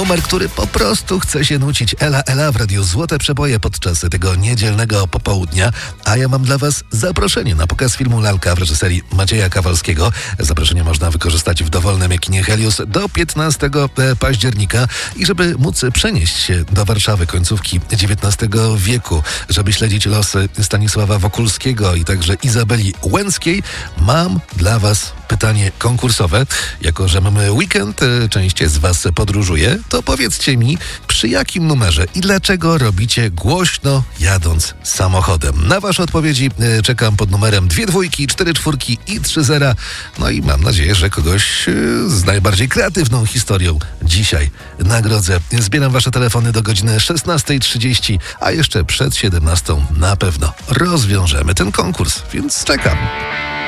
numer, który po prostu chce się nucić. Ela, Ela w Radiu Złote Przeboje podczas tego niedzielnego popołudnia. A ja mam dla Was zaproszenie na pokaz filmu Lalka w reżyserii Macieja Kawalskiego. Zaproszenie można wykorzystać w dowolnym kinie Helios do 15 października. I żeby móc przenieść się do Warszawy końcówki XIX wieku, żeby śledzić losy Stanisława Wokulskiego i także Izabeli Łęckiej, mam dla Was pytanie konkursowe. Jako że mamy weekend, część z Was podróżuje, to powiedzcie mi, przy jakim numerze i dlaczego robicie głośno jadąc samochodem. Na Wasze odpowiedzi czekam pod numerem 2 dwójki, 4 czwórki i 3 zera. No i mam nadzieję, że kogoś z najbardziej kreatywną historią dzisiaj nagrodzę. Zbieram Wasze telefony do godziny 16:30, a jeszcze przed 17 na pewno rozwiążemy ten konkurs, więc czekam.